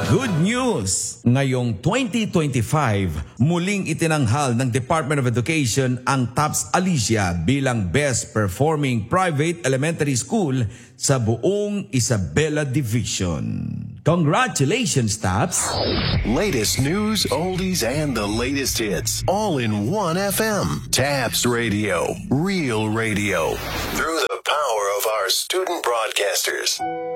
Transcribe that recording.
Good news! Ngayong 2025, muling itinanghal ng Department of Education ang TAPS Alicia bilang Best Performing Private Elementary School sa buong Isabela Division. Congratulations, TAPS! Latest news, oldies, and the latest hits, all in one FM. TAPS Radio, real radio. Through the power of our student broadcasters.